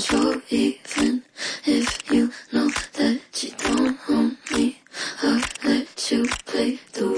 control, even if you know that you don't own me. I'll let you play the